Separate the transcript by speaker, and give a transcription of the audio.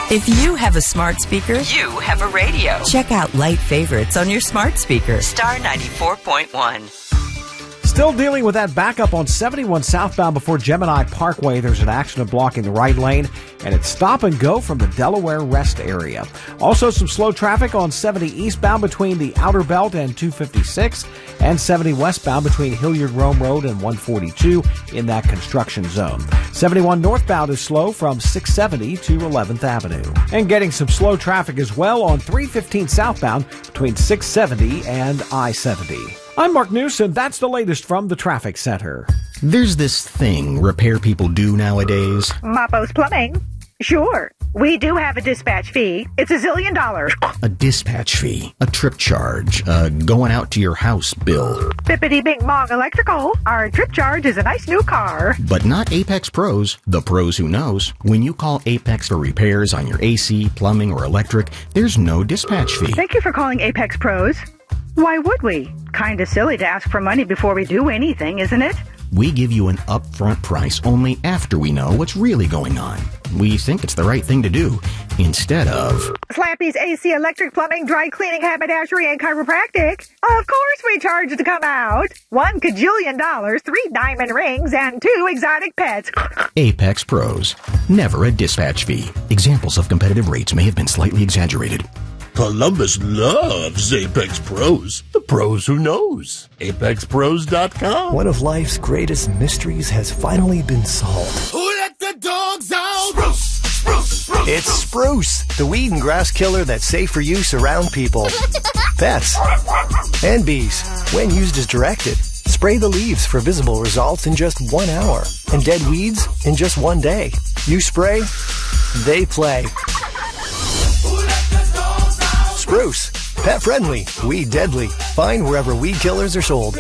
Speaker 1: If you have a smart speaker,
Speaker 2: you have a radio.
Speaker 1: Check out Light Favorites on your smart speaker. Star 94.1.
Speaker 3: Still dealing with that backup on 71 southbound before Gemini Parkway. There's an accident blocking the right lane, and it's stop and go from the Delaware Rest area. Also, some slow traffic on 70 eastbound between the Outer Belt and 256, and 70 westbound between Hilliard Rome Road and 142 in that construction zone. 71 northbound is slow from 670 to 11th Avenue. And getting some slow traffic as well on 315 southbound between 670 and I-70. I'm Mark Newsom. That's the latest from the Traffic Center.
Speaker 4: There's this thing repair people do nowadays.
Speaker 5: Mappo's Plumbing. Sure. We do have a dispatch fee. It's $1 zillion.
Speaker 4: A dispatch fee, a trip charge, going out to your house bill.
Speaker 5: Bippity Bing Bong Electrical. Our trip charge is a nice new car.
Speaker 4: But not Apex Pros, the pros who knows. When you call Apex for repairs on your AC, plumbing, or electric, there's no dispatch fee.
Speaker 5: Thank you for calling Apex Pros. Why would we? Kinda silly to ask for money before we do anything, isn't it?
Speaker 4: We give you an upfront price only after we know what's really going on. We think it's the right thing to do, instead of
Speaker 5: Slappy's AC, electric, plumbing, dry cleaning, haberdashery, and chiropractic. Of course we charge to come out. $1 kajillion, 3 diamond rings, and 2 exotic pets.
Speaker 4: Apex Pros. Never a dispatch fee. Examples of competitive rates may have been slightly exaggerated.
Speaker 6: Columbus loves Apex Pros. The pros who knows. ApexPros.com.
Speaker 7: One of life's greatest mysteries has finally been solved.
Speaker 6: Who let the dogs out? Spruce, spruce, spruce.
Speaker 7: It's Spruce, the weed and grass killer that's safe for use around people, pets, and bees. When used as directed, spray the leaves for visible results in just 1 hour, and dead weeds in just 1 day. You spray, they play. Spruce, pet friendly, weed deadly. Find wherever weed killers are sold.